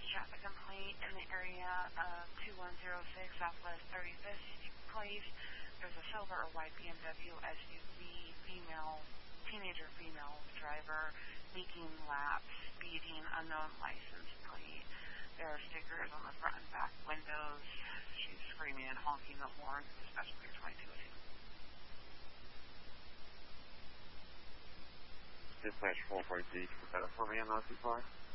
traffic complaint in the area of 2106 Southwest 35th Place. There's a silver or white BMW SUV teenager female driver making laps, speeding, unknown license plate. There are stickers on the front and back windows. She's screaming and honking the horn. Dispatch clear 2202. Dispatch 443, can you put that up for me? I'm not too far.